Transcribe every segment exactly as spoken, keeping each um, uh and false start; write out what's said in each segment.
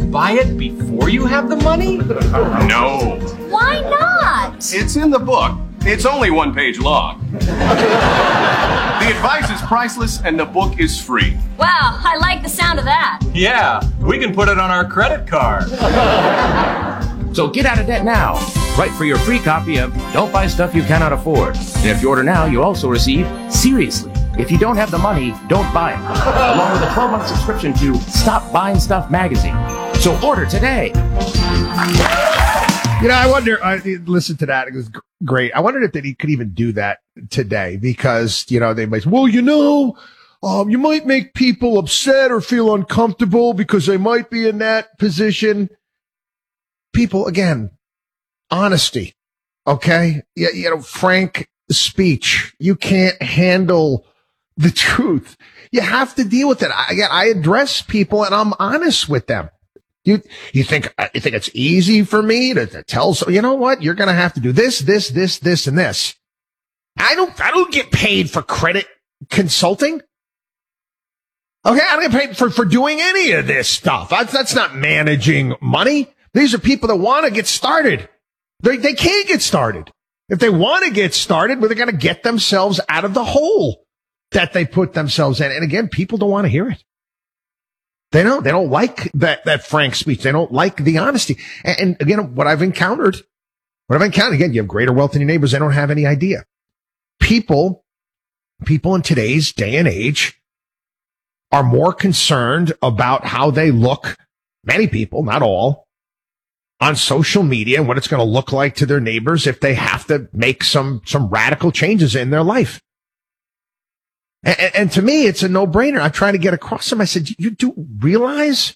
buy it before you have the money? No. Why not? It's in the book. It's only one page long. The advice is priceless and the book is free. Wow, I like the sound of that. Yeah, we can put it on our credit card. So get out of debt now. Write for your free copy of Don't Buy Stuff You Cannot Afford. And if you order now, you also receive Seriously, If You Don't Have the Money, Don't Buy It, along with a twelve-month subscription to Stop Buying Stuff magazine. So order today. You know, I wonder, I listened to that. It was great. I wondered if that he could even do that today because, you know, they might say, well, you know, um, you might make people upset or feel uncomfortable because they might be in that position. People, again, honesty. Okay. You, you know, frank speech. You can't handle the truth. You have to deal with it. I, again, I address people and I'm honest with them. You, you think, you think it's easy for me to, to tell, so you know what? You're going to have to do this, this, this, this, and this. I don't, I don't get paid for credit consulting. Okay. I don't get paid for, for doing any of this stuff. That's, that's not managing money. These are people that want to get started. They, they can't get started. If they want to get started, well, they're going to get themselves out of the hole that they put themselves in. And again, people don't want to hear it. They don't, they don't like that, that frank speech. They don't like the honesty. And, and again, what I've encountered, what I've encountered, again, you have greater wealth than your neighbors. They don't have any idea. People, people in today's day and age are more concerned about how they look. Many people, not all, on social media and what it's going to look like to their neighbors if they have to make some, some radical changes in their life. And, and to me, it's a no-brainer. I'm trying to get across them. I said, you do realize,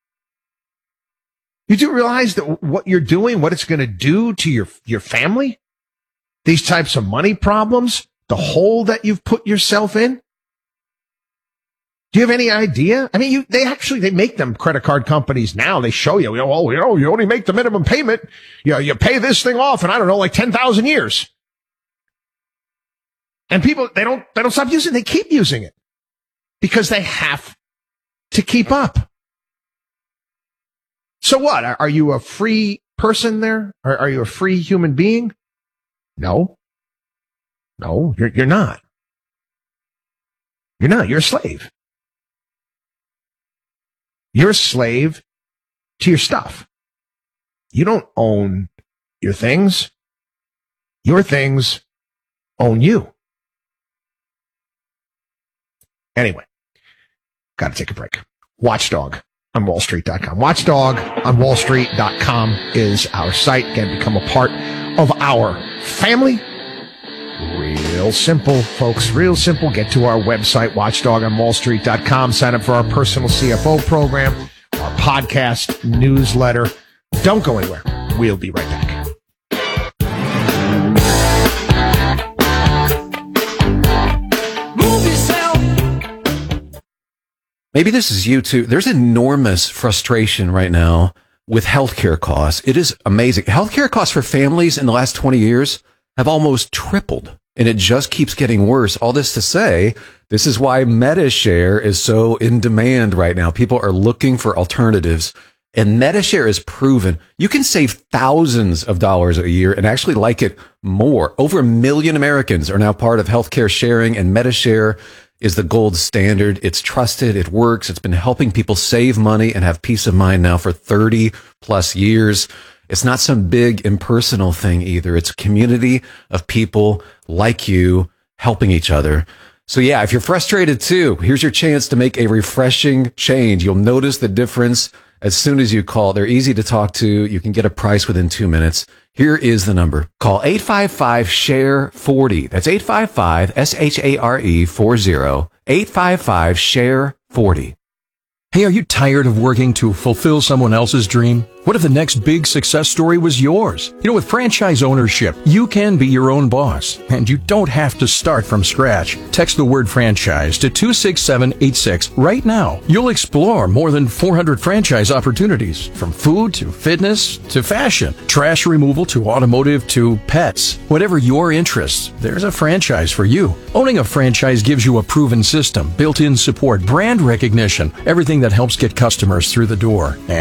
you do realize that what you're doing, what it's going to do to your, your family, these types of money problems, the hole that you've put yourself in? Do you have any idea? I mean, you, they actually, they make them credit card companies now. They show you, you know, oh, you know, you only make the minimum payment. You know, you pay this thing off in, I don't know, like ten thousand years. And people, they don't, they don't stop using it. They keep using it because they have to keep up. So what? Are, are you a free person there? Are, are you a free human being? No. No, you're, you're not. You're not. You're a slave. You're a slave to your stuff. You don't own your things. Your things own you. Anyway, got to take a break. Watchdog on wall street dot com. Watchdog on wall street dot com is our site. Again, become a part of our family. Real simple, folks. Real simple. Get to our website, watchdog on wall street dot com. Sign up for our personal C F O program, our podcast, newsletter. Don't go anywhere. We'll be right back. Maybe this is you too. There's enormous frustration right now with healthcare costs. It is amazing. Healthcare costs for families in the last twenty years have almost tripled, and it just keeps getting worse. All this to say, this is why MediShare is so in demand right now. People are looking for alternatives, and MediShare is proven you can save thousands of dollars a year and actually like it more. Over a million Americans are now part of healthcare sharing, and MediShare is the gold standard. It's trusted. It works. It's been helping people save money and have peace of mind now for thirty plus years. It's not some big impersonal thing either. It's a community of people like you helping each other. So yeah, if you're frustrated too, here's your chance to make a refreshing change. You'll notice the difference as soon as you call. They're easy to talk to. You can get a price within two minutes. Here is the number. Call eight five five, S H A R E, forty. That's eight five five, S H A R E, forty. eight five five, S H A R E, forty. Hey, are you tired of working to fulfill someone else's dream? What if the next big success story was yours? You know, with franchise ownership, you can be your own boss, and you don't have to start from scratch. Text the word franchise to two six seven eight six right now. You'll explore more than four hundred franchise opportunities, from food to fitness to fashion, trash removal to automotive to pets. Whatever your interests, there's a franchise for you. Owning a franchise gives you a proven system, built-in support, brand recognition, everything that helps get customers through the door.